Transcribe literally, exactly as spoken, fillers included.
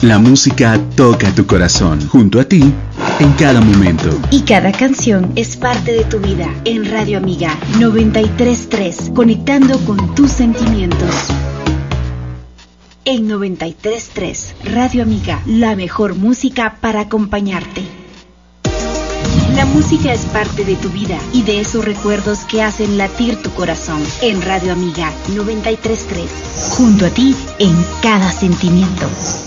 La música toca tu corazón, junto a ti, en cada momento. Y cada canción es parte de tu vida. En Radio Amiga noventa y tres punto tres, conectando con tus sentimientos. En noventa y tres punto tres, Radio Amiga, la mejor música para acompañarte. La música es parte de tu vida y de esos recuerdos que hacen latir tu corazón. En Radio Amiga noventa y tres punto tres, junto a ti en cada sentimiento.